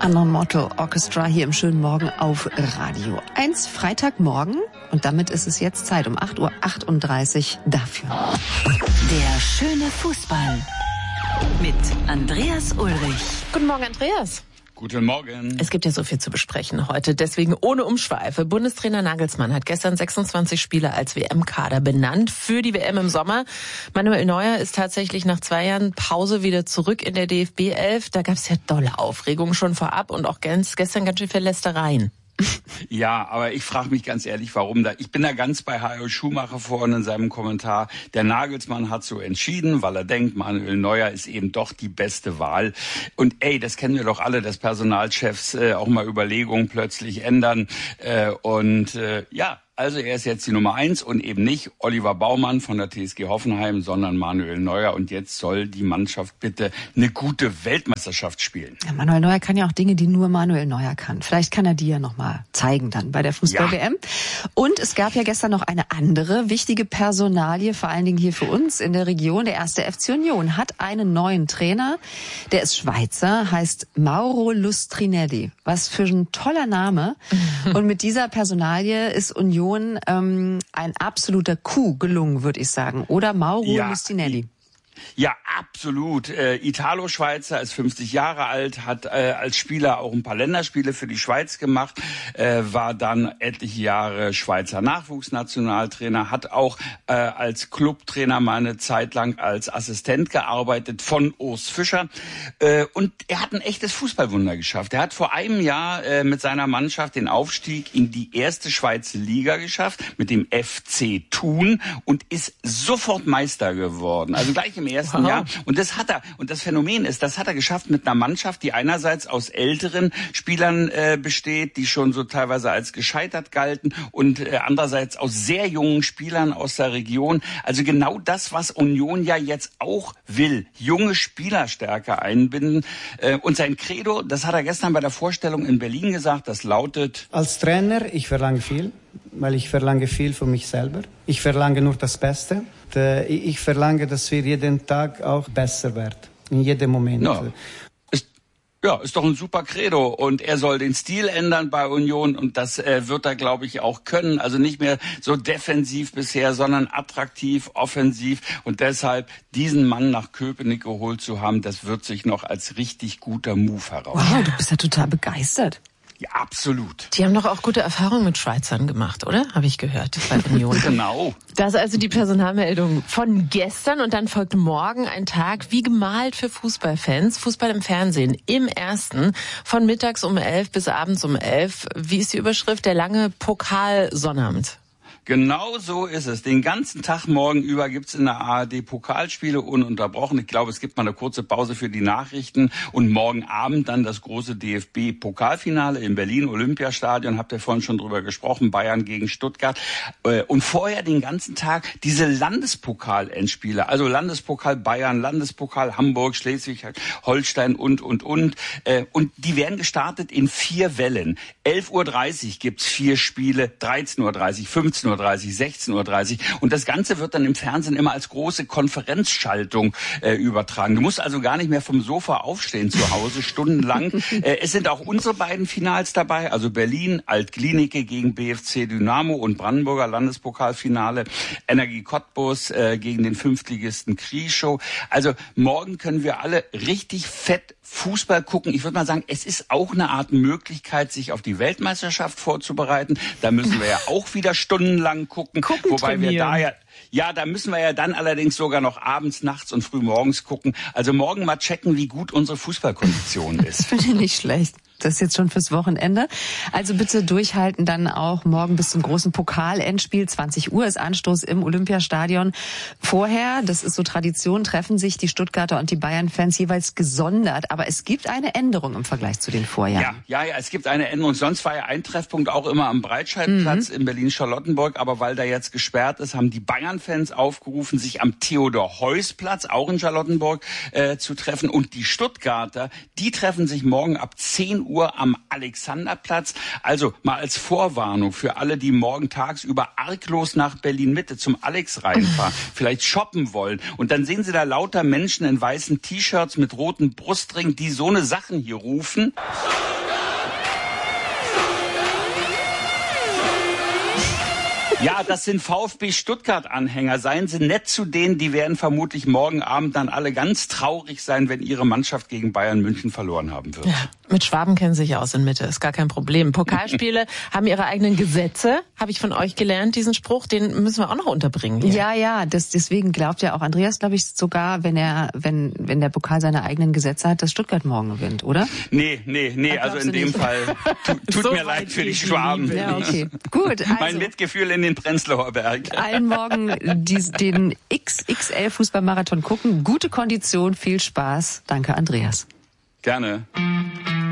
Unknown Mortal Orchestra hier im schönen Morgen auf Radio 1, Freitagmorgen. Und damit ist es jetzt Zeit um 8:38 Uhr dafür. Der schöne Fußball mit Andreas Ulrich. Guten Morgen, Andreas. Guten Morgen. Es gibt ja so viel zu besprechen heute, deswegen ohne Umschweife. Bundestrainer Nagelsmann hat gestern 26 Spieler als WM-Kader benannt für die WM im Sommer. Manuel Neuer ist tatsächlich nach 2 Jahren Pause wieder zurück in der DFB-11. Da gab es ja dolle Aufregung schon vorab und auch gestern ganz schön viele Lästereien. Ja, aber ich frage mich ganz ehrlich, warum da. Ich bin da ganz bei Hajo Schumacher vorhin in seinem Kommentar. Der Nagelsmann hat so entschieden, weil er denkt, Manuel Neuer ist eben doch die beste Wahl. Und das kennen wir doch alle, dass Personalchefs auch mal Überlegungen plötzlich ändern. Also er ist jetzt die Nummer 1 und eben nicht Oliver Baumann von der TSG Hoffenheim, sondern Manuel Neuer. Und jetzt soll die Mannschaft bitte eine gute Weltmeisterschaft spielen. Ja, Manuel Neuer kann ja auch Dinge, die nur Manuel Neuer kann. Vielleicht kann er die ja nochmal zeigen dann bei der Fußball-WM. Ja. Und es gab ja gestern noch eine andere wichtige Personalie, vor allen Dingen hier für uns in der Region. Der 1. FC Union hat einen neuen Trainer. Der ist Schweizer, heißt Mauro Lustrinelli. Was für ein toller Name. Und mit dieser Personalie ist Union ein absoluter Coup gelungen, würde ich sagen. Oder Mauro Lustrinelli? Ja, absolut. Italo-Schweizer, ist 50 Jahre alt, hat als Spieler auch ein paar Länderspiele für die Schweiz gemacht, war dann etliche Jahre Schweizer Nachwuchsnationaltrainer, hat auch als Clubtrainer mal eine Zeit lang als Assistent gearbeitet von Urs Fischer. Und er hat ein echtes Fußballwunder geschafft. Er hat vor einem Jahr mit seiner Mannschaft den Aufstieg in die erste Schweizer Liga geschafft, mit dem FC Thun, und ist sofort Meister geworden. Also gleich im ersten Jahr. Und das hat er. Und das Phänomen ist, das hat er geschafft mit einer Mannschaft, die einerseits aus älteren Spielern besteht, die schon so teilweise als gescheitert galten, und andererseits aus sehr jungen Spielern aus der Region. Also genau das, was Union ja jetzt auch will. Junge Spieler stärker einbinden. Und sein Credo, das hat er gestern bei der Vorstellung in Berlin gesagt, das lautet: Als Trainer, ich verlange viel, weil ich verlange viel von mich selber. Ich verlange nur das Beste. Ich verlange, dass wir jeden Tag auch besser werden, in jedem Moment. Ja, ist doch ein super Credo. Und er soll den Stil ändern bei Union, und das wird er, glaube ich, auch können. Also nicht mehr so defensiv bisher, sondern attraktiv, offensiv. Und deshalb diesen Mann nach Köpenick geholt zu haben, das wird sich noch als richtig guter Move herausstellen. Wow, du bist ja total begeistert. Ja, absolut. Die haben doch auch gute Erfahrungen mit Schweizern gemacht, oder? Habe ich gehört, bei Union. Genau. Das ist also die Personalmeldung von gestern, und dann folgt morgen ein Tag wie gemalt für Fußballfans. Fußball im Fernsehen im Ersten von mittags um 11 bis abends um 11. Wie ist die Überschrift? Der lange Pokalsonnabend. Genau so ist es. Den ganzen Tag morgen über gibt's in der ARD Pokalspiele ununterbrochen. Ich glaube, es gibt mal eine kurze Pause für die Nachrichten. Und morgen Abend dann das große DFB-Pokalfinale in Berlin, Olympiastadion. Habt ihr vorhin schon drüber gesprochen. Bayern gegen Stuttgart. Und vorher den ganzen Tag diese Landespokal-Endspiele. Also Landespokal Bayern, Landespokal Hamburg, Schleswig-Holstein und. Und die werden gestartet in 4 Wellen. 11:30 Uhr gibt's 4 Spiele, 13:30 Uhr, 15:30 Uhr, 16:30 Uhr. Und das Ganze wird dann im Fernsehen immer als große Konferenzschaltung übertragen. Du musst also gar nicht mehr vom Sofa aufstehen zu Hause, stundenlang. Es sind auch unsere beiden Finals dabei, also Berlin, Alt-Glienicke gegen BFC Dynamo, und Brandenburger Landespokalfinale, Energie Cottbus gegen den Fünftligisten Krieschow. Also morgen können wir alle richtig fett Fußball gucken. Ich würde mal sagen, es ist auch eine Art Möglichkeit, sich auf die Weltmeisterschaft vorzubereiten. Da müssen wir ja auch wieder stundenlang gucken. Wobei wir da müssen wir ja dann allerdings sogar noch abends, nachts und früh morgens gucken. Also morgen mal checken, wie gut unsere Fußballkondition ist. Das finde ich nicht schlecht. Das ist jetzt schon fürs Wochenende. Also bitte durchhalten, dann auch morgen bis zum großen Pokalendspiel. 20 Uhr ist Anstoß im Olympiastadion. Vorher, das ist so Tradition, treffen sich die Stuttgarter und die Bayern-Fans jeweils gesondert. Aber es gibt eine Änderung im Vergleich zu den Vorjahren. Ja, es gibt eine Änderung. Sonst war ja ein Treffpunkt auch immer am Breitscheidplatz in Berlin-Charlottenburg. Aber weil der jetzt gesperrt ist, haben die Bayern-Fans aufgerufen, sich am Theodor-Heuss-Platz, auch in Charlottenburg, zu treffen. Und die Stuttgarter, die treffen sich morgen ab 10 Uhr am Alexanderplatz. Also mal als Vorwarnung für alle, die morgen tagsüber arglos nach Berlin-Mitte zum Alex reinfahren, vielleicht shoppen wollen. Und dann sehen Sie da lauter Menschen in weißen T-Shirts mit roten Brustringen, die so eine Sachen hier rufen. Ja, das sind VfB Stuttgart-Anhänger. Seien Sie nett zu denen, die werden vermutlich morgen Abend dann alle ganz traurig sein, wenn ihre Mannschaft gegen Bayern München verloren haben wird. Ja, mit Schwaben kennen Sie sich aus in Mitte, ist gar kein Problem. Pokalspiele haben ihre eigenen Gesetze, habe ich von euch gelernt, diesen Spruch, den müssen wir auch noch unterbringen hier. Ja, deswegen glaubt ja auch Andreas, glaube ich, sogar, wenn der Pokal seine eigenen Gesetze hat, dass Stuttgart morgen gewinnt, oder? Nee, also in dem Fall tut mir leid für die Schwaben. Ja, okay. Gut, also mein Mitgefühl in den Prenzlauer Berg. Allen morgen den XXL-Fußballmarathon gucken. Gute Kondition, viel Spaß. Danke, Andreas. Gerne.